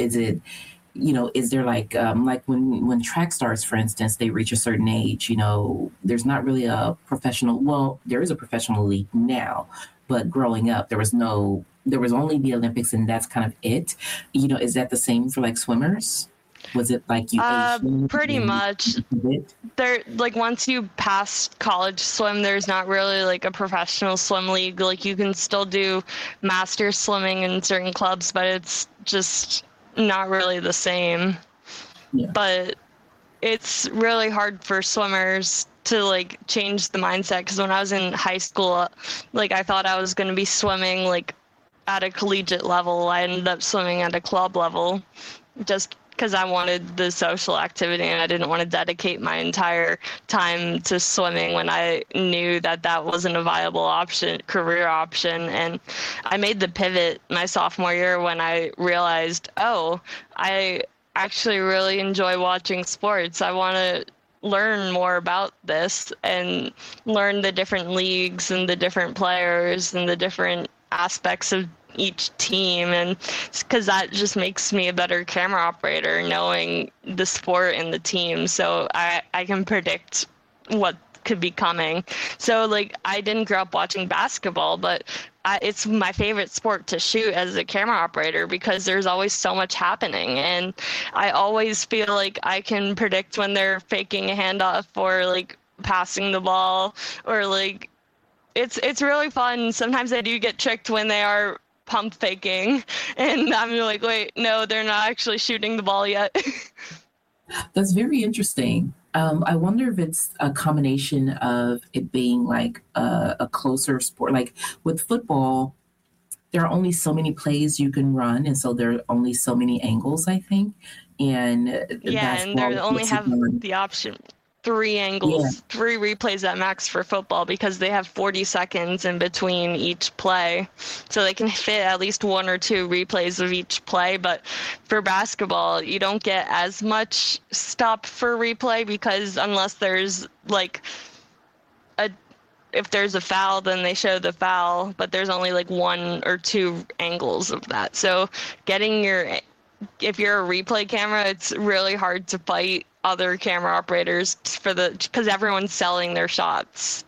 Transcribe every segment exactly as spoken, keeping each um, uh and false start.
is it, you know, is there like, um, like when, when track stars, for instance, they reach a certain age, you know, there's not really a professional, well, there is a professional league now, but growing up, there was no, there was only the Olympics and that's kind of it. You know, is that the same for like swimmers? Was it like you Uh, aged pretty much. it? There, like once you pass college swim, there's not really like a professional swim league. Like you can still do master swimming in certain clubs, but it's just not really the same. Yeah. But it's really hard for swimmers to like change the mindset, because when I was in high school, like I thought I was going to be swimming like at a collegiate level. I ended up swimming at a club level just because I wanted the social activity and I didn't want to dedicate my entire time to swimming when I knew that that wasn't a viable option, career option. And I made the pivot my sophomore year when I realized, oh, I actually really enjoy watching sports. I want to learn more about this and learn the different leagues and the different players and the different aspects of each team, and because that just makes me a better camera operator, knowing the sport and the team, so I, I can predict what could be coming. So like I didn't grow up watching basketball, but I, it's my favorite sport to shoot as a camera operator because there's always so much happening, and I always feel like I can predict when they're faking a handoff or like passing the ball, or like it's it's really fun. Sometimes I do get tricked when they are pump faking, and I'm like, wait, no, they're not actually shooting the ball yet. That's very interesting. Um, I wonder if it's a combination of it being like a, a closer sport. Like with football, there are only so many plays you can run, and so there are only so many angles, I think. And yeah, and they only have the option three angles, yeah. three replays at max for football, because they have forty seconds in between each play. So they can fit at least one or two replays of each play. But for basketball, you don't get as much stop for replay, because unless there's like a, if there's a foul, then they show the foul, but there's only like one or two angles of that. So getting your, if you're a replay camera, it's really hard to fight other camera operators for the, because everyone's selling their shots.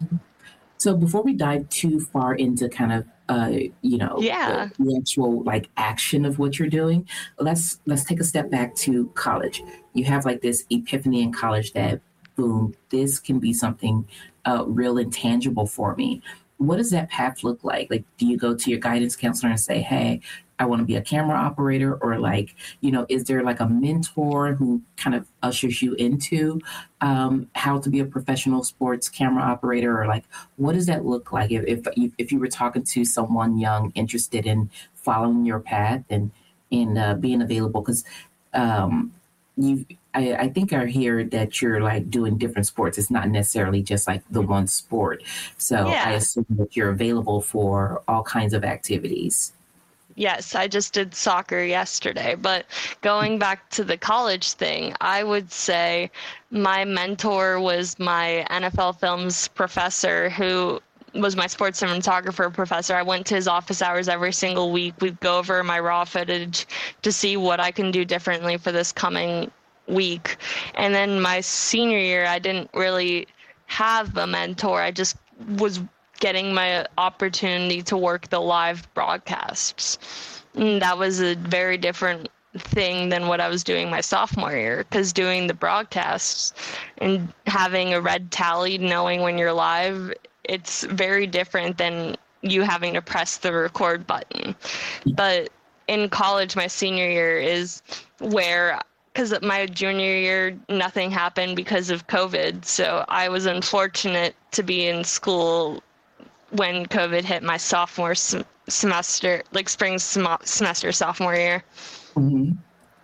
So before we dive too far into kind of uh, you know, yeah. the, the actual like action of what you're doing, let's let's take a step back to college. You have like this epiphany in college that boom, this can be something uh, real and tangible for me. What does that path look like? Like, do you go to your guidance counselor and say, hey, I want to be a camera operator? Or like, you know, is there like a mentor who kind of ushers you into um, how to be a professional sports camera operator? Or like, what does that look like if, if, you, if you were talking to someone young interested in following your path and, and uh, being available? Because um, you I, I think I hear that you're like doing different sports. It's not necessarily just like the one sport. So yeah. I assume that you're available for all kinds of activities. Yes, I just did soccer yesterday. But going back to the college thing, I would say my mentor was my N F L Films professor, who was my sports cinematographer professor. I went to his office hours every single week. We'd go over my raw footage to see what I can do differently for this coming week. And then my senior year, I didn't really have a mentor. I just was getting my opportunity to work the live broadcasts. And that was a very different thing than what I was doing my sophomore year, because doing the broadcasts and having a red tally, knowing when you're live, it's very different than you having to press the record button. But in college, my senior year is where, because my junior year, nothing happened because of COVID. So I was unfortunate to be in school when COVID hit my sophomore sem- semester, like spring sem- semester, sophomore year. Mm-hmm.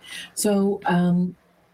So um,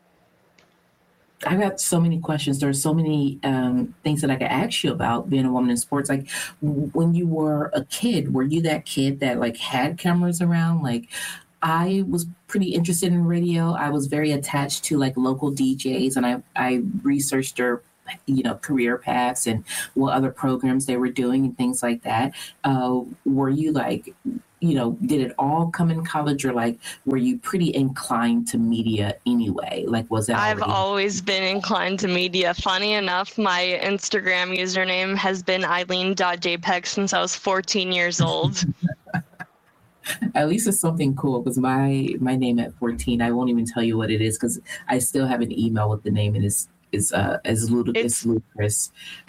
I've got so many questions. There's so many um, things that I could ask you about being a woman in sports. Like w- when you were a kid, were you that kid that like had cameras around? Like I was pretty interested in radio. I was very attached to like local D Js, and I, I researched their, you know, career paths and what other programs they were doing and things like that. Uh, were you like, you know, did it all come in college, or like were you pretty inclined to media anyway? Like, was that I've already? always been inclined to media. Funny enough, my Instagram username has been eileen dot j p e g since I was fourteen years old. At least it's something cool, because my my name at fourteen, I won't even tell you what it is, because I still have an email with the name, and it's is uh as ludic- It's ludicrous.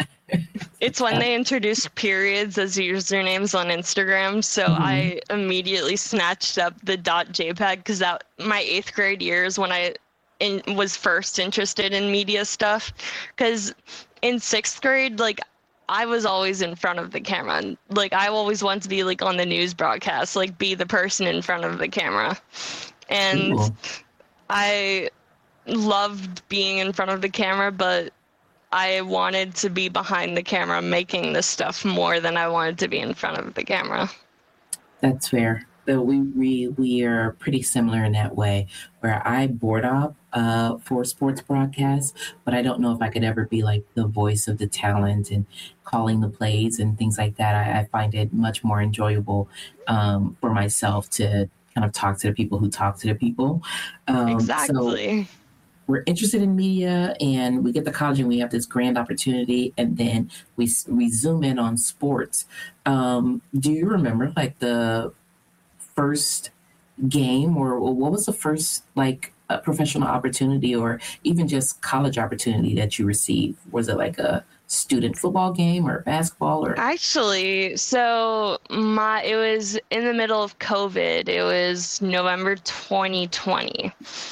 it's when they introduced periods as usernames on Instagram, so Mhm. I immediately snatched up the .jpeg because that my eighth grade year is when I in, was first interested in media stuff. Because in sixth grade, like I was always in front of the camera, and like I always wanted to be like on the news broadcast, like be the person in front of the camera, and Cool. I loved being in front of the camera, but I wanted to be behind the camera making this stuff more than I wanted to be in front of the camera. That's fair. So we we we are pretty similar in that way, where I board op uh, for sports broadcasts, but I don't know if I could ever be like the voice of the talent and calling the plays and things like that. I, I find it much more enjoyable um, for myself to kind of talk to the people who talk to the people. Um, so Exactly. we're interested in media, and we get to college and we have this grand opportunity, and then we we zoom in on sports. Um, do you remember like the first game, or, or what was the first like uh, professional opportunity, or even just college opportunity that you received? Was it like a student football game or basketball, or? Actually, so my it was in the middle of COVID. It was November twenty twenty.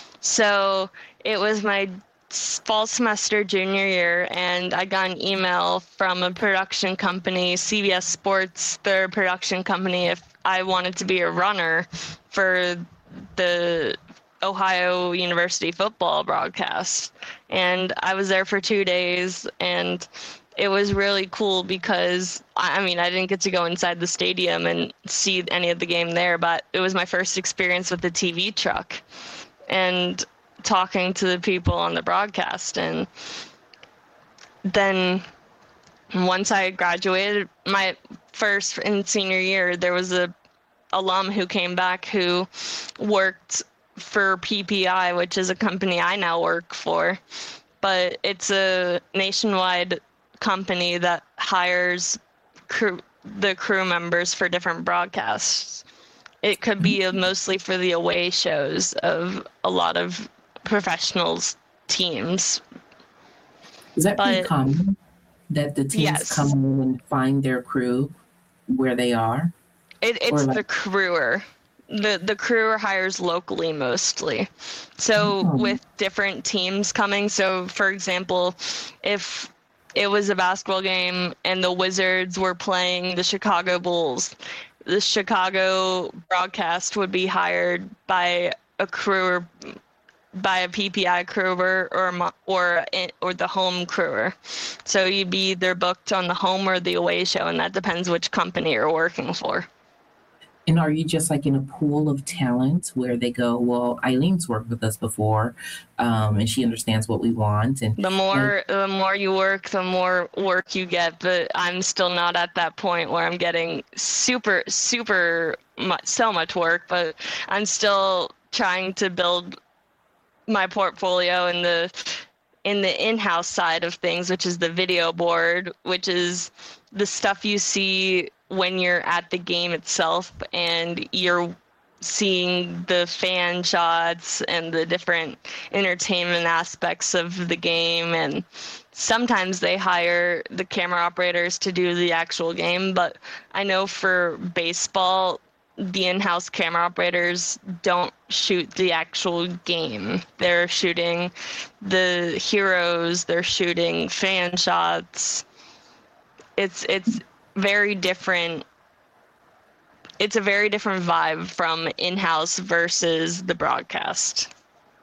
So it was my s- fall semester junior year, and I got an email from a production company, C B S Sports, their production company, if I wanted to be a runner for the Ohio University football broadcast. And I was there for two days, and it was really cool because, I I mean, I didn't get to go inside the stadium and see any of the game there, but it was my first experience with the T V truck and talking to the people on the broadcast. And then once I graduated, my first and senior year, there was a alum who came back who worked for P P I, which is a company I now work for, but it's a nationwide company that hires crew, the crew members for different broadcasts. It could be mostly for the away shows of a lot of professionals teams. Is that pretty But common that the teams come yes, in and find their crew where they are, it, or it's like? the crewer. The the crewer hires locally mostly. So Oh, with different teams coming, so for example, if it was a basketball game and the Wizards were playing the Chicago Bulls, the Chicago broadcast would be hired by a crewer, by a P P I crewer, or mo- or or the home crewer. So you'd be either booked on the home or the away show, and that depends which company you're working for. and are you just like in a pool of talent where they go, well, Eileen's worked with us before, um, and she understands what we want, and The like, more the more you work, the more work you get. But I'm still not at that point where I'm getting super super much, so much work. But I'm still trying to build my portfolio in the in the in-house side of things, which is the video board, which is the stuff you see when you're at the game itself and you're seeing the fan shots and the different entertainment aspects of the game. And sometimes they hire the camera operators to do the actual game, but I know for baseball, the in-house camera operators don't shoot the actual game. They're shooting the heroes, they're shooting fan shots. It's it's very different. It's a very different vibe from in-house versus the broadcast.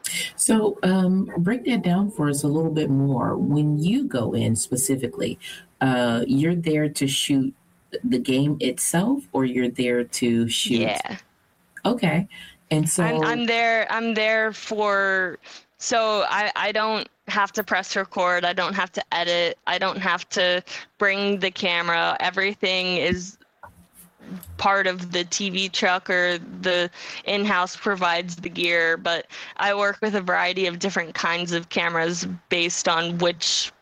so um, break that down for us a little bit more. When you go in specifically, uh, you're there to shoot the game itself, or you're there to shoot? Yeah. Okay, and I'm so I'm there I'm there for so I I don't have to press record, I don't have to edit, I don't have to bring the camera. Everything is part of the T V truck or the in-house provides the gear, but I work with a variety of different kinds of cameras based on which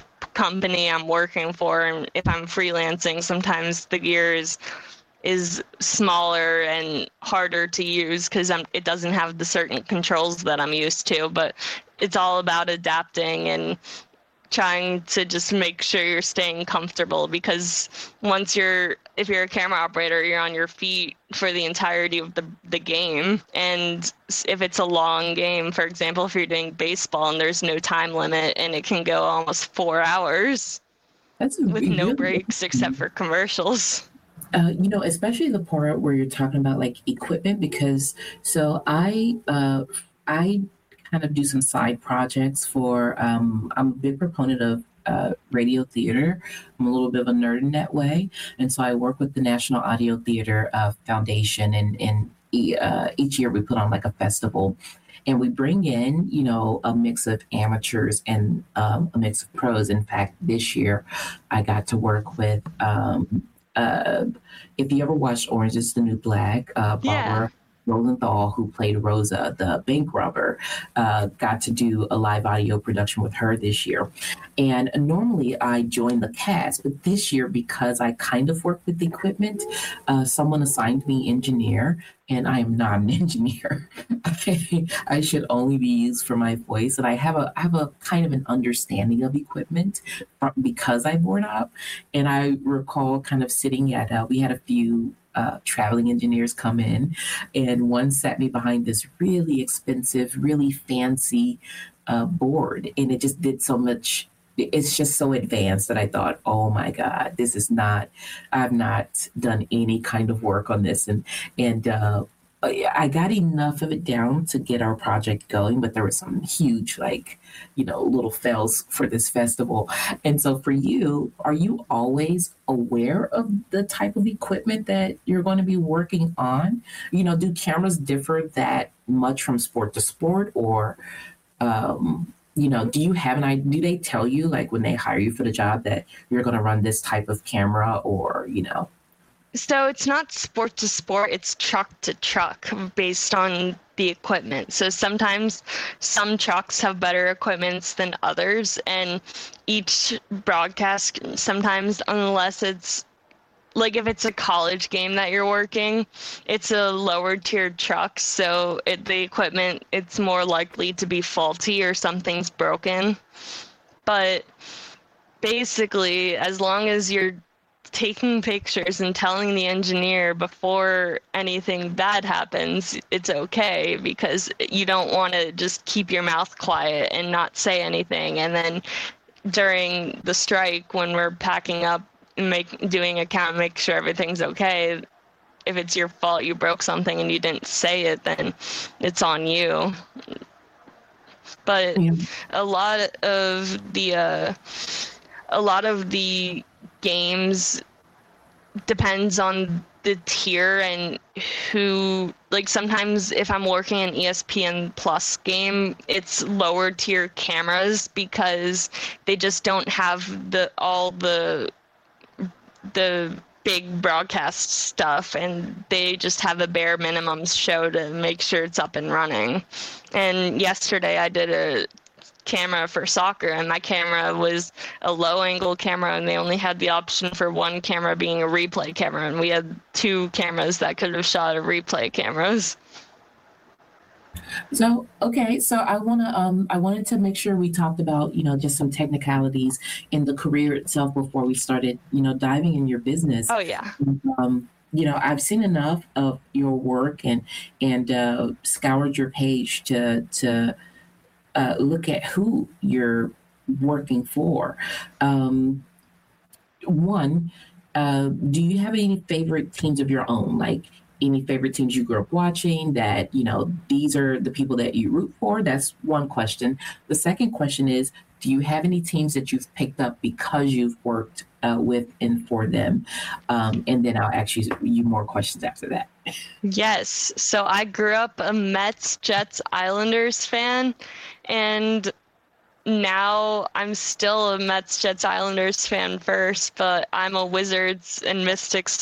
company I'm working for. And if I'm freelancing, sometimes the gear is is smaller and harder to use because it doesn't have the certain controls that I'm used to, but it's all about adapting and trying to just make sure you're staying comfortable, because once you're, if you're a camera operator, you're on your feet for the entirety of the, the game. And if it's a long game, for example, if you're doing baseball and there's no time limit and it can go almost four hours That's with no really breaks except for commercials. Uh, you know, especially the part where you're talking about like equipment, because so I uh, I kind of do some side projects for. Um, I'm a big proponent of uh, radio theater. I'm a little bit of a nerd in that way, and so I work with the National Audio Theater uh, Foundation, and and uh, each year we put on like a festival. And we bring in, you know, a mix of amateurs and um, a mix of pros. In fact, this year I got to work with um, uh, if you ever watched Orange is the New Black, uh, Barbara Yeah. Rosenthal, who played Rosa, the bank robber, uh, got to do a live audio production with her this year. And normally I join the cast, but this year, because I kind of work with the equipment, uh, someone assigned me engineer, and I am not an engineer. I, I should only be used for my voice, and I have a I have a kind of an understanding of equipment from, because I board up. And I recall kind of sitting at uh, we had a few uh, traveling engineers come in, and one sat me behind this really expensive, really fancy uh, board, and it just did so much. It's just so advanced that I thought, oh my God, this is not, I've not done any kind of work on this. And, and, uh, I got enough of it down to get our project going, but there were some huge, like, you know, little fails for this festival. And so for you, are you always aware of the type of equipment that you're going to be working on? You know, do cameras differ that much from sport to sport, or, um, you know, do you have an idea? Do they tell you, like, when they hire you for the job, that you're going to run this type of camera, or, you know? So it's not sport to sport, it's truck to truck based on the equipment. So sometimes some trucks have better equipment than others, and each broadcast, sometimes, unless it's like if it's a college game that you're working, it's a lower tiered truck, so it, the equipment, it's more likely to be faulty or something's broken. But basically, as long as you're taking pictures and telling the engineer before anything bad happens, it's okay, because you don't want to just keep your mouth quiet and not say anything. And then during the strike, when we're packing up, make doing a count, make sure everything's okay. If it's your fault, you broke something and you didn't say it, then it's on you. But yeah. a lot of the uh, a lot of the games depends on the tier and who, like, sometimes if I'm working an E S P N Plus game, it's lower tier cameras because they just don't have the all the the big broadcast stuff, and they just have a bare minimum show to make sure it's up and running. And yesterday I did a camera for soccer, and my camera was a low angle camera, and they only had the option for one camera being a replay camera, and we had two cameras that could have shot a replay cameras. So, okay, so I want to, um, I wanted to make sure we talked about, you know, just some technicalities in the career itself before we started, you know, diving in your business. Oh, yeah. Um, you know, I've seen enough of your work and, and, uh, scoured your page to, to, uh, look at who you're working for. Um, one, uh, do you have any favorite teams of your own? Like, any favorite teams you grew up watching that, you know, these are the people that you root for? That's one question. The second question is, do you have any teams that you've picked up because you've worked uh, with and for them? Um, and then I'll ask you, you more questions after that. Yes. So I grew up a Mets, Jets, Islanders fan, and now I'm still a Mets, Jets, Islanders fan first, but I'm a Wizards and Mystics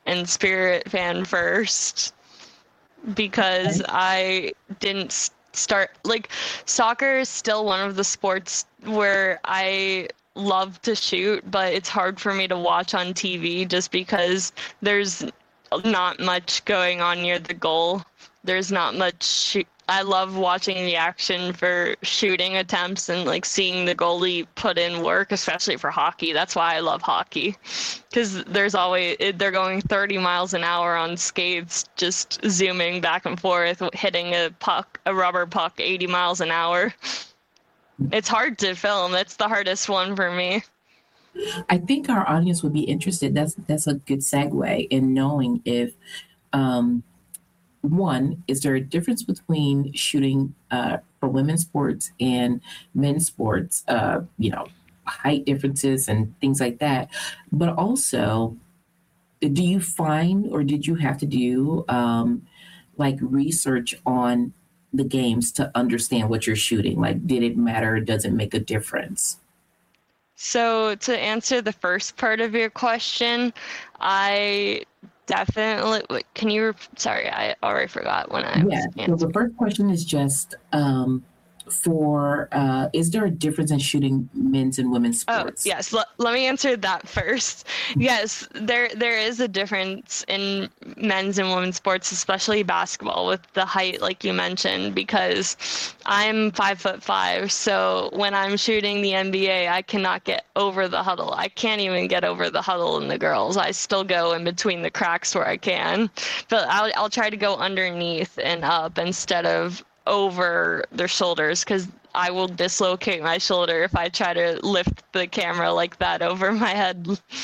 and Spirit fan first because Okay. I didn't s- start like soccer is still one of the sports where I love to shoot, but it's hard for me to watch on T V just because there's not much going on near the goal. There's not much shoot. I love watching the action for shooting attempts and like seeing the goalie put in work, especially for hockey. That's why I love hockey, because there's always they're going thirty miles an hour on skates, just zooming back and forth, hitting a puck, a rubber puck, eighty miles an hour. It's hard to film. That's the hardest one for me. I think our audience would be interested. That's that's a good segue in knowing if um, one, is there a difference between shooting uh, for women's sports and men's sports? Uh, you know, height differences and things like that. But also, do you find or did you have to do um, like research on the games to understand what you're shooting? Like, did it matter? Does it make a difference? So to answer the first part of your question, I definitely, wait, can you, sorry, I already forgot when I Yeah. was So the answering. first question is just um, for uh, is there a difference in shooting men's and women's Oh, sports? yes. L- let me answer that first. Yes, there there is a difference in men's and women's sports, especially basketball, with the height, like you mentioned, because I'm five foot five. So when I'm shooting the N B A, I cannot get over the huddle. I can't even get over the huddle in the girls. I still go in between the cracks where I can, but I'll I'll try to go underneath and up instead of over their shoulders because I will dislocate my shoulder if I try to lift the camera like that over my head.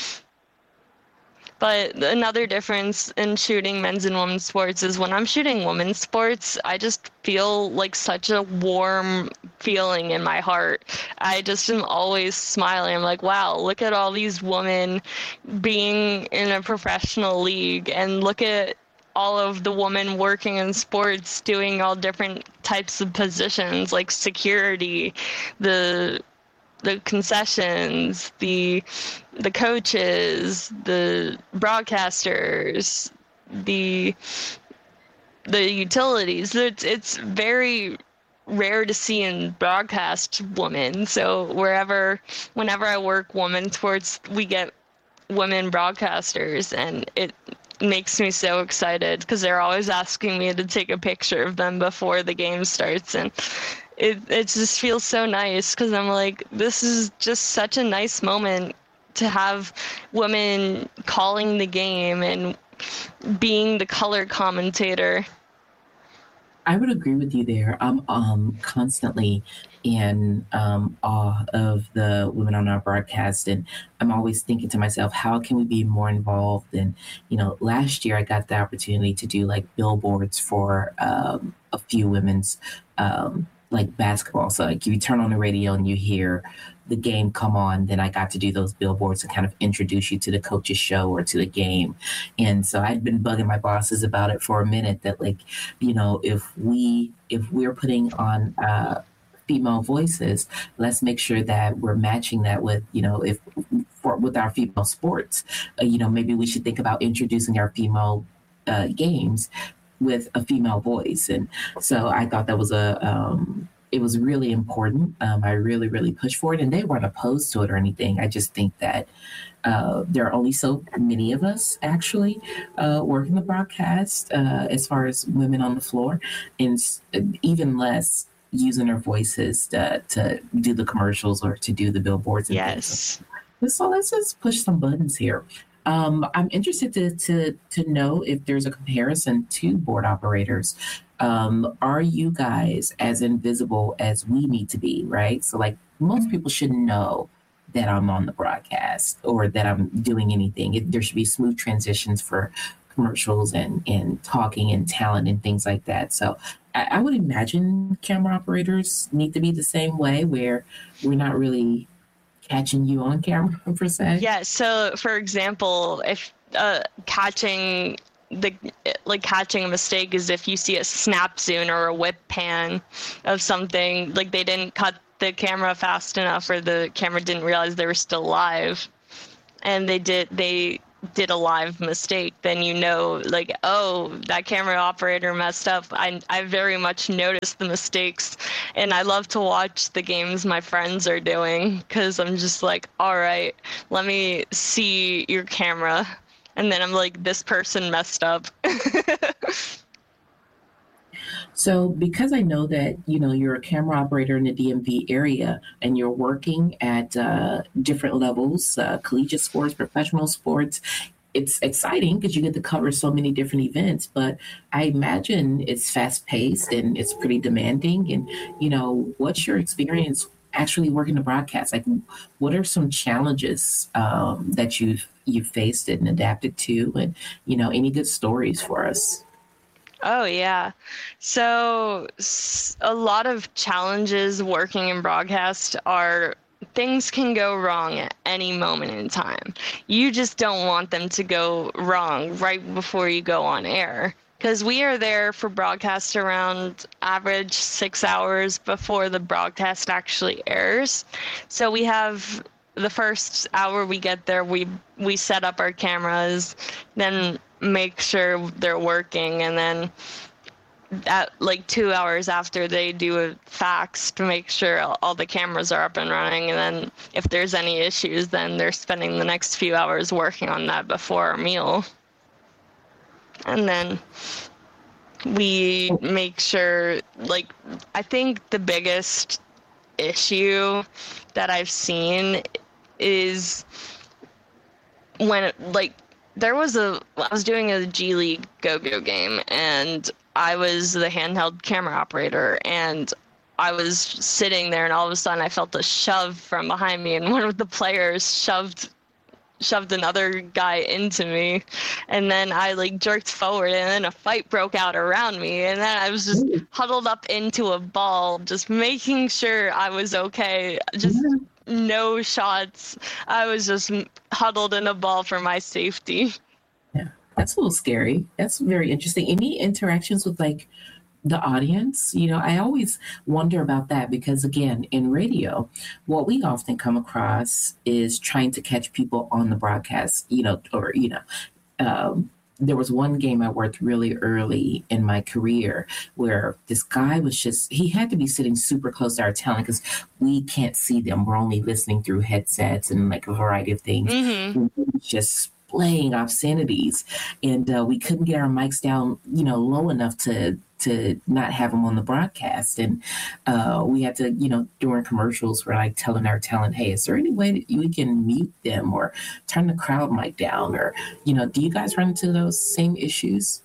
But another difference in shooting men's and women's sports is when I'm shooting women's sports, I just feel like such a warm feeling in my heart. I just am always smiling. I'm like, wow, look at all these women being in a professional league, and look at all of the women working in sports doing all different types of positions like security, the the concessions, the the coaches, the broadcasters, the the utilities. It's it's very rare to see in broadcast women. So wherever whenever I work women sports, we get women broadcasters, and it makes me so excited because they're always asking me to take a picture of them before the game starts, and it it just feels so nice because I'm like, this is just such a nice moment to have women calling the game and being the color commentator. I would agree with you there. I'm um, constantly in um, awe of the women on our broadcast, and I'm always thinking to myself, how can we be more involved? And you know, last year I got the opportunity to do like billboards for um, a few women's um, like basketball. So like if you turn on the radio and you hear the game come on, then I got to do those billboards to kind of introduce you to the coach's show or to the game. And so I'd been bugging my bosses about it for a minute that like, you know, if we if we're putting on uh female voices, let's make sure that we're matching that with, you know, if for with our female sports, uh, you know, maybe we should think about introducing our female uh, games with a female voice. And so I thought that was a um, it was really important. Um, I really, really pushed for it, and they weren't opposed to it or anything. I just think that uh, there are only so many of us actually uh, working the broadcast uh, as far as women on the floor, and even less using their voices to, to do the commercials or to do the billboards and things. Yes. So let's just push some buttons here. Um, I'm interested to, to to know if there's a comparison to board operators. Um, are you guys as invisible as we need to be, right? So, like, most people should know that I'm on the broadcast or that I'm doing anything. It, there should be smooth transitions for commercials and, and talking and talent and things like that. So, I, I would imagine camera operators need to be the same way, where we're not really catching you on camera per se. Yeah, so for example, if uh, catching the like catching a mistake is if you see a snap zoom or a whip pan of something, like they didn't cut the camera fast enough or the camera didn't realize they were still live, and they did they did a live mistake, then you know, like, oh, that camera operator messed up. I, I very much notice the mistakes, and I love to watch the games my friends are doing, because I'm just like, all right, let me see your camera. And then I'm like, this person messed up. So, because I know that you know you're a camera operator in the D M V area, and you're working at uh, different levels, uh, collegiate sports, professional sports, it's exciting because you get to cover so many different events. But I imagine it's fast paced and it's pretty demanding. And you know, what's your experience actually working the broadcast? Like, what are some challenges um, that you've you've faced and adapted to, and you know, any good stories for us? Oh, yeah. So a lot of challenges working in broadcast are things can go wrong at any moment in time. You just don't want them to go wrong right before you go on air. Because we are there for broadcast around average six hours before the broadcast actually airs. So we have the first hour we get there, we we set up our cameras, then make sure they're working, and then at like two hours after, they do a fax to make sure all the cameras are up and running. And then if there's any issues, then they're spending the next few hours working on that before our meal. And then we make sure, like, I think the biggest issue that I've seen is when, like, there was a, I was doing a G League Go-Go game, and I was the handheld camera operator, and I was sitting there, and all of a sudden I felt a shove from behind me, and one of the players shoved shoved another guy into me, and then I like jerked forward, and then a fight broke out around me, and then I was just huddled up into a ball, just making sure I was okay. Just no shots. I was just huddled in a ball for my safety. Yeah, that's a little scary. That's very interesting. Any interactions with like the audience? You know, I always wonder about that because, again, in radio, what we often come across is trying to catch people on the broadcast, you know, or, you know, um, there was one game I worked really early in my career where this guy was just, he had to be sitting super close to our talent because we can't see them. We're only listening through headsets and like a variety of things. Mm-hmm. Just playing obscenities, and uh, we couldn't get our mics down, you know, low enough to to not have them on the broadcast. And uh, we had to, you know, during commercials, we're like telling our talent, hey, is there any way that we can mute them or turn the crowd mic down? Or, you know, do you guys run into those same issues?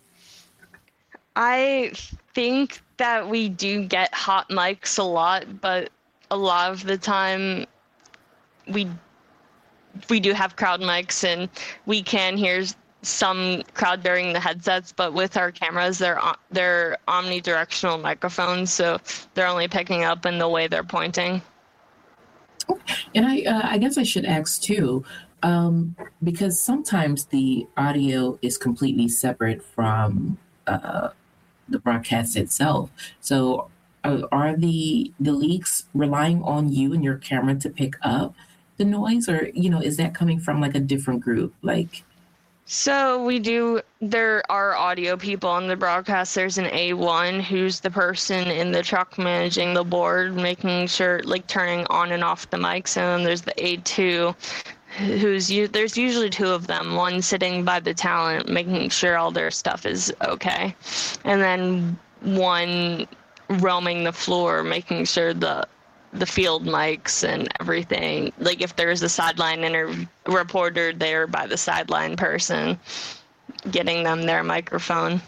I think that we do get hot mics a lot, but a lot of the time we we do have crowd mics, and we can hear some crowd during the headsets, but with our cameras, they're they're omnidirectional microphones, so they're only picking up in the way they're pointing. And I, uh, I guess I should ask too, um, because sometimes the audio is completely separate from uh, the broadcast itself. So, uh, are the the leagues relying on you and your camera to pick up the noise, or you know, is that coming from like a different group, like? So we do, there are audio people on the broadcast. There's an A one who's the person in the truck managing the board, making sure, like turning on and off the mics. And then there's the A two who's, there's usually two of them, one sitting by the talent, making sure all their stuff is okay. And then one roaming the floor, making sure the the field mics and everything. Like if there's a sideline inter- reporter there by the sideline person, getting them their microphone.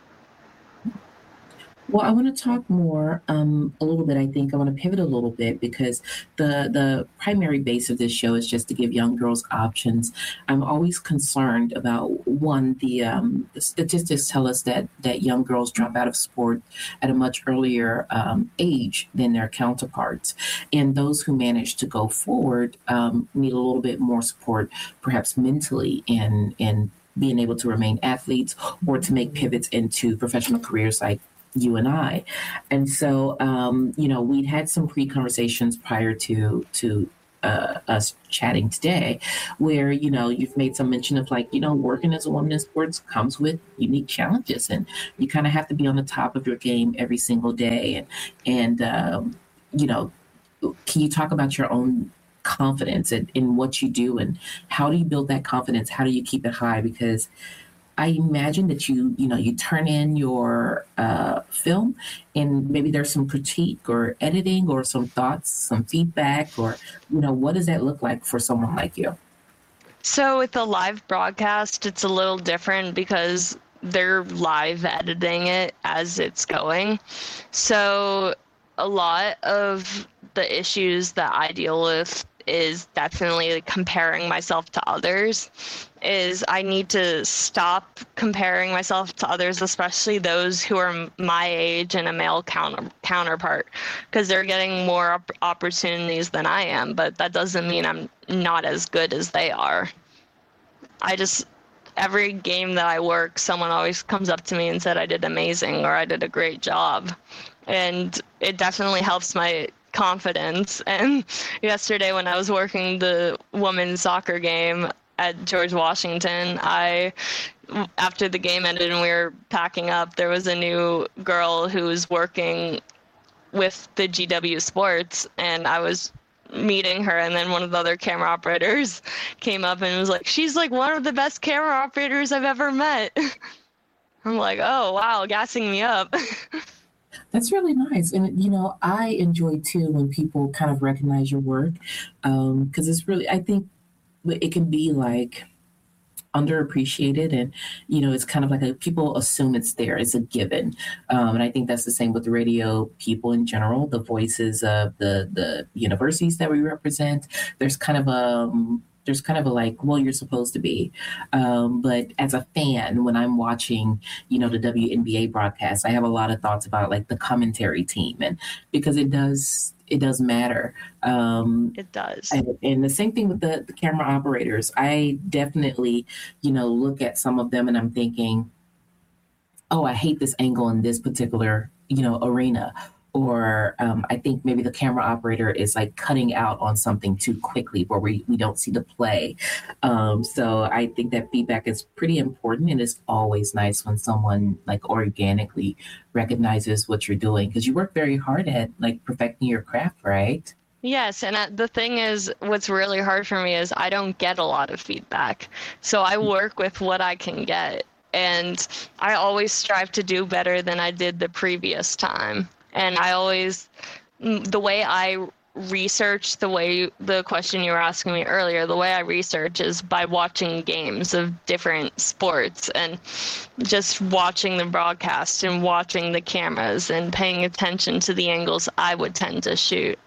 Well, I want to talk more um, a little bit. I think I want to pivot a little bit because the the primary base of this show is just to give young girls options. I'm always concerned about one, the, um, the statistics tell us that that young girls drop out of sport at a much earlier um, age than their counterparts, and those who manage to go forward um, need a little bit more support, perhaps mentally, and and being able to remain athletes or to make pivots into professional careers like you and I. And so, um, you know, we'd had some pre-conversations prior to to uh, us chatting today, where, you know, you've made some mention of like, you know, working as a woman in sports comes with unique challenges, and you kind of have to be on the top of your game every single day. And, and um, you know, can you talk about your own confidence in, in what you do, and how do you build that confidence? How do you keep it high? Because I imagine that you, you know, you turn in your uh, film, and maybe there's some critique or editing or some thoughts, some feedback, or, you know, what does that look like for someone like you? So with the live broadcast, it's a little different because they're live editing it as it's going. So a lot of the issues that I deal with is definitely comparing myself to others. Is I need to stop comparing myself to others, especially those who are my age and a male counter, counterpart, because they're getting more op- opportunities than I am, but that doesn't mean I'm not as good as they are. I just, every game that I work, someone always comes up to me and said I did amazing or I did a great job. And it definitely helps my confidence. And yesterday when I was working the women's soccer game at George Washington, I, after the game ended and we were packing up, there was a new girl who was working with the G W Sports, and I was meeting her, and then one of the other camera operators came up and was like, she's like one of the best camera operators I've ever met. I'm like, oh wow, gassing me up. That's really nice. And, you know, I enjoy too when people kind of recognize your work, um, because it's really, I think it can be like underappreciated, and, you know, it's kind of like a, people assume it's there, it's a given. Um, and I think that's the same with the radio people in general, the voices of the the universities that we represent. There's kind of a there's kind of a like, well, you're supposed to be. Um, but as a fan, when I'm watching, you know, the W N B A broadcast, I have a lot of thoughts about like the commentary team, and because it does it does matter. Um, It does. and, and the same thing with the, the camera operators. I definitely, you know, look at some of them and I'm thinking, oh, I hate this angle in this particular, you know, arena. Or um, I think maybe the camera operator is like cutting out on something too quickly where we, we don't see the play. Um, so I think that feedback is pretty important, and it's always nice when someone like organically recognizes what you're doing, because you work very hard at like perfecting your craft, right? Yes, and uh, the thing is, what's really hard for me is I don't get a lot of feedback. So I work with what I can get, and I always strive to do better than I did the previous time. And I always, the way I research, the way the question you were asking me earlier, the way I research is by watching games of different sports and just watching the broadcast and watching the cameras and paying attention to the angles I would tend to shoot.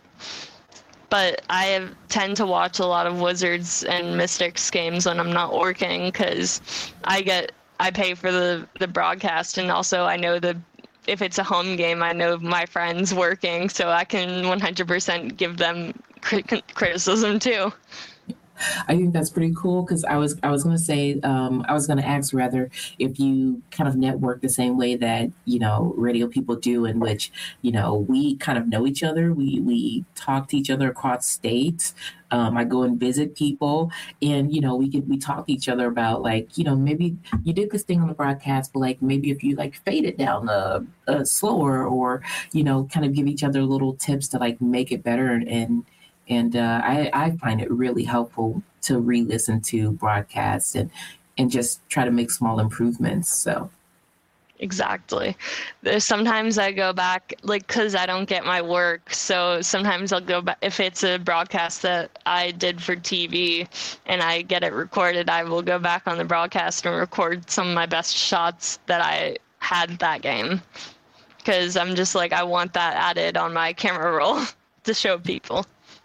But I have, tend to watch a lot of Wizards and Mystics games when I'm not working, because I get I pay for the, the broadcast, and also I know the if it's a home game, I know my friends working, so I can one hundred percent give them crit- criticism too. I think that's pretty cool, because I was I was going to say um, I was going to ask rather if you kind of network the same way that, you know, radio people do, in which, you know, we kind of know each other, we we talk to each other across states. Um, I go and visit people, and, you know, we could we talk to each other about like, you know, maybe you did this thing on the broadcast, but like maybe if you like fade it down uh, uh, slower, or, you know, kind of give each other little tips to like make it better. And And uh, I, I find it really helpful to re-listen to broadcasts and and just try to make small improvements. So Exactly. There's sometimes I go back, like, because I don't get my work. So sometimes I'll go back. If it's a broadcast that I did for T V and I get it recorded, I will go back on the broadcast and record some of my best shots that I had that game. Because I'm just like, I want that added on my camera roll to show people.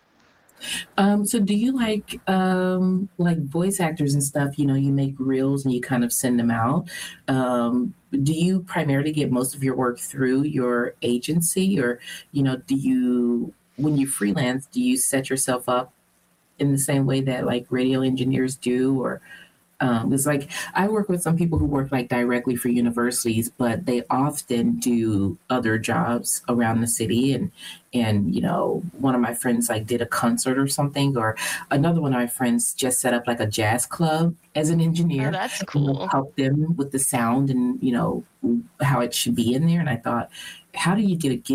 Um, so do you like um, like voice actors and stuff? You know, you make reels and you kind of send them out. Um, do you primarily get most of your work through your agency, or, you know, do you, when you freelance, do you set yourself up in the same way that like radio engineers do, or Um, it's like I work with some people who work like directly for universities, but they often do other jobs around the city. And and you know, one of my friends like did a concert or something, or another one of my friends just set up like a jazz club as an Oh, engineer, that's you know, cool. help them with the sound and you know how it should be in there. And I thought, how do you get a